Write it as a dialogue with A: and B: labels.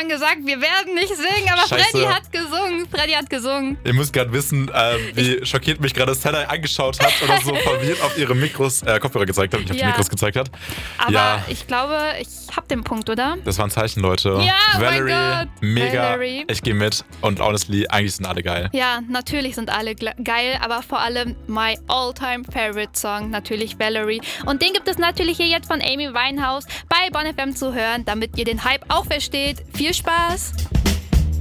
A: Anfang gesagt, wir werden nicht singen, aber
B: Scheiße.
A: Freddy hat gesungen.
B: Ihr müsst gerade wissen, wie schockiert mich gerade Stella angeschaut hat oder so verwirrt auf ihre Kopfhörer gezeigt hat, nicht auf die Mikros gezeigt hat.
A: Aber ich glaube, ich hab den Punkt, oder?
B: Das war ein Zeichen, Leute.
A: Ja,
B: Valerie,
A: mein Gott.
B: mega.
A: Valerie.
B: Ich gehe mit. Und honestly, eigentlich sind alle geil.
A: Ja, natürlich sind alle geil, aber vor allem my all-time favorite Song, natürlich Valerie. Und den gibt es natürlich hier jetzt von Amy Winehouse bei Bonn FM zu hören, damit ihr den Hype auch versteht. Viel Spaß!